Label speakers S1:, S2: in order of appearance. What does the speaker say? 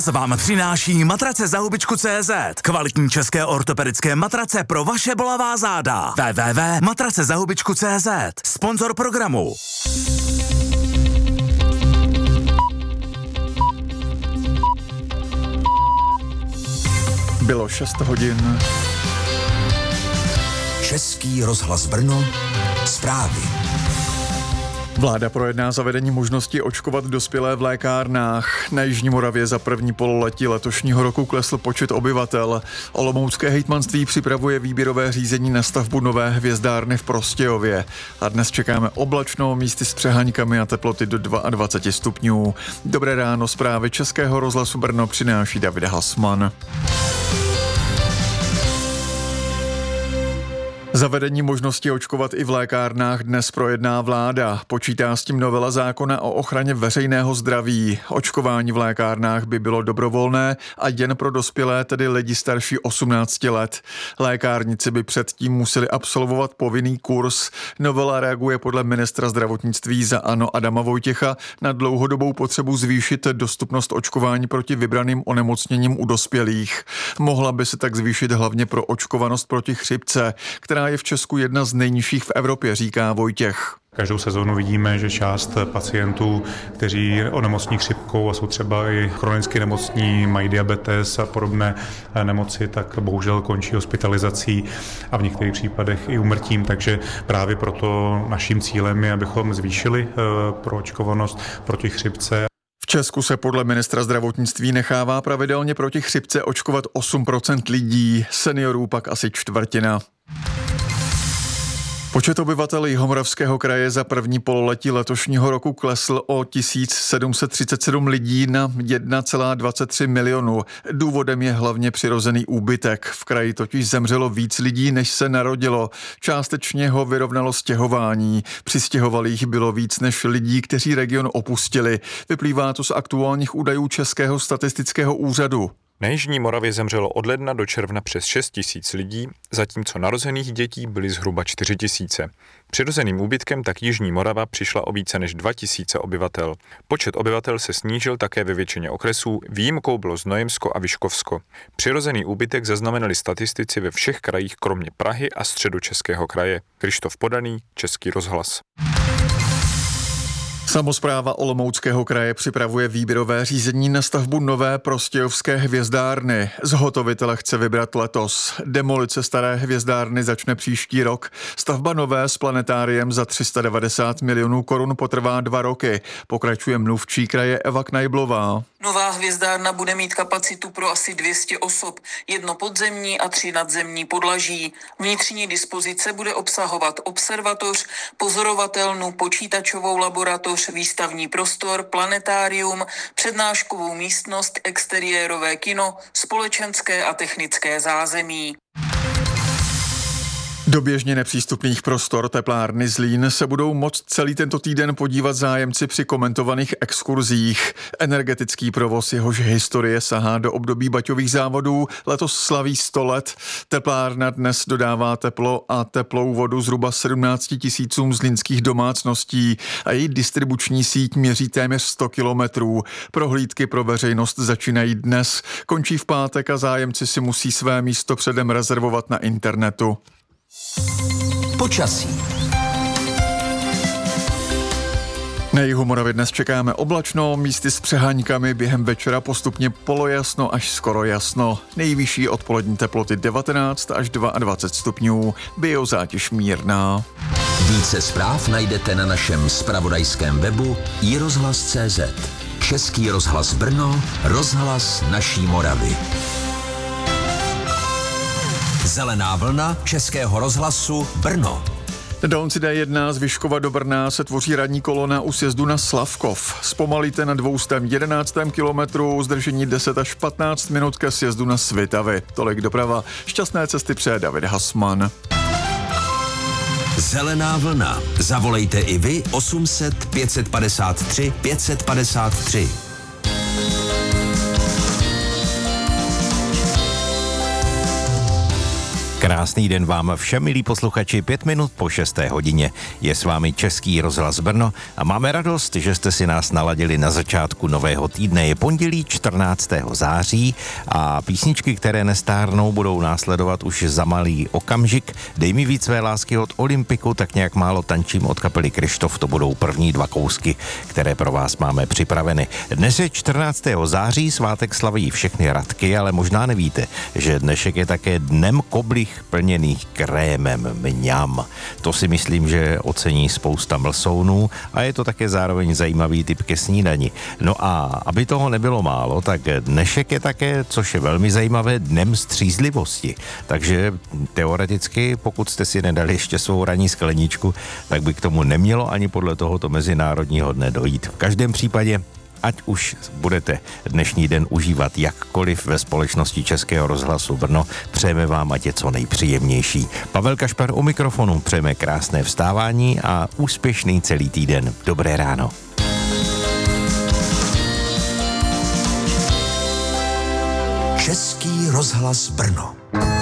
S1: Vám přináší matrace za hubičku.cz. Kvalitní české ortopedické matrace pro vaše bolavá záda. www.matracezahubičku.cz. Sponzor programu.
S2: Bylo 6 hodin.
S3: Český rozhlas Brno. Zprávy.
S2: Vláda projedná zavedení možnosti očkovat dospělé v lékárnách. Na Jižní Moravě za první pololetí letošního roku klesl počet obyvatel. Olomoucké hejtmanství připravuje výběrové řízení na stavbu nové hvězdárny v Prostějově. A dnes čekáme oblačno, místy s přeháňkami a teploty do 22 stupňů. Dobré ráno, zprávy Českého rozhlasu Brno přináší David Hasman. Zavedení možnosti očkovat i v lékárnách dnes projedná vláda. Počítá s tím novela zákona o ochraně veřejného zdraví. Očkování v lékárnách by bylo dobrovolné a jen pro dospělé, tedy lidi starší 18 let. Lékárníci by předtím museli absolvovat povinný kurz. Novela reaguje podle ministra zdravotnictví za ANO Adama Vojtěcha na dlouhodobou potřebu zvýšit dostupnost očkování proti vybraným onemocněním u dospělých. Mohla by se tak zvýšit hlavně pro očkovanost proti chřipce, která je v Česku jedna z nejnižších v Evropě, říká Vojtěch.
S4: Každou sezónu vidíme, že část pacientů, kteří onemocní chřipkou a jsou třeba i chronicky nemocní, mají diabetes a podobné nemoci, tak bohužel končí hospitalizací a v některých případech i úmrtím. Takže právě proto naším cílem je, abychom zvýšili proočkovanost proti chřipce.
S2: V Česku se podle ministra zdravotnictví nechává pravidelně proti chřipce očkovat 8% lidí, seniorů pak asi čtvrtina. Počet obyvatel Jihomoravského kraje za první pololetí letošního roku klesl o 1737 lidí na 1,23 milionu. Důvodem je hlavně přirozený úbytek. V kraji totiž zemřelo víc lidí, než se narodilo. Částečně ho vyrovnalo stěhování. Přistěhovalých bylo víc než lidí, kteří region opustili. Vyplývá to z aktuálních údajů Českého statistického úřadu.
S5: Na Jižní Moravě zemřelo od ledna do června přes 6 000 lidí, zatímco narozených dětí byly zhruba 4 000. Přirozeným úbytkem tak Jižní Morava přišla o více než 2 000 obyvatel. Počet obyvatel se snížil také ve většině okresů, výjimkou bylo Znojemsko a Vyškovsko. Přirozený úbytek zaznamenali statistici ve všech krajích kromě Prahy a Středočeského kraje. Krištof Podaný, Český rozhlas.
S2: Samospráva Olomouckého kraje připravuje výběrové řízení na stavbu nové prostějovské hvězdárny. Zhotovitele chce vybrat letos. Demolice staré hvězdárny začne příští rok. Stavba nové s planetáriem za 390 milionů korun potrvá 2 roky. Pokračuje mluvčí kraje Eva Knajblová.
S6: Nová hvězdárna bude mít kapacitu pro asi 200 osob, 1 podzemní a 3 nadzemní podlaží. Vnitřní dispozice bude obsahovat observatoř, pozorovatelnu, počítačovou laboratoř, výstavní prostor, planetárium, přednáškovou místnost, exteriérové kino, společenské a technické zázemí.
S2: Do běžně nepřístupných prostor teplárny Zlín se budou moct celý tento týden podívat zájemci při komentovaných exkurzích. Energetický provoz, jehož historie sahá do období baťových závodů, letos slaví 100 let. Teplárna dnes dodává teplo a teplou vodu zhruba 17 000 zlínských domácností a její distribuční síť měří téměř 100 kilometrů. Prohlídky pro veřejnost začínají dnes, končí v pátek a zájemci si musí své místo předem rezervovat na internetu.
S3: Počasí.
S2: Na jihu Moravy dnes čekáme oblačno, místy s přeháňkami, během večera postupně polojasno až skoro jasno. Nejvyšší odpolední teploty 19 až 22 stupňů, biozátěž mírná.
S3: Více zpráv najdete na našem zpravodajském webu iRozhlas.cz. Český rozhlas Brno, rozhlas naší Moravy. Zelená vlna Českého rozhlasu Brno.
S2: Na dálnici D1 z Vyškova do Brna se tvoří ranní kolona u sjezdu na Slavkov. Zpomalíte na 211. kilometru, zdržení 10 až 15 minut ke sjezdu na Svitavy. Tolik doprava. Šťastné cesty přeje David Hasman.
S3: Zelená vlna. Zavolejte i vy 800 553 553.
S1: Krásný
S7: Krásný den vám všem, milí posluchači, 5 minut po 6. hodině. Je s vámi Český rozhlas Brno a máme radost, že jste si nás naladili na začátku nového týdne. Je pondělí 14. září a písničky, které nestárnou, budou následovat už za malý okamžik. Dej mi víc své lásky od Olympiku, tak nějak málo tančím od kapely Kryštof. To budou první 2 kousky, které pro vás máme připraveny. Dnes je 14. září, svátek slaví všechny Radky, ale možná nevíte, že dnešek je také dnem koblih plněných krémem, mňam. To si myslím, že ocení spousta mlsounů a je to také zároveň zajímavý typ ke snídani. No a aby toho nebylo málo, tak dnešek je také, což je velmi zajímavé, dnem střízlivosti. Takže teoreticky, pokud jste si nedali ještě svou ranní skleničku, tak by k tomu nemělo ani podle tohoto mezinárodního dne dojít. V každém případě, ať už budete dnešní den užívat jakkoliv ve společnosti Českého rozhlasu Brno, přejeme vám, ať je co nejpříjemnější. Pavel Kašpar u mikrofonu, přejeme krásné vstávání a úspěšný celý týden. Dobré ráno.
S3: Český rozhlas Brno.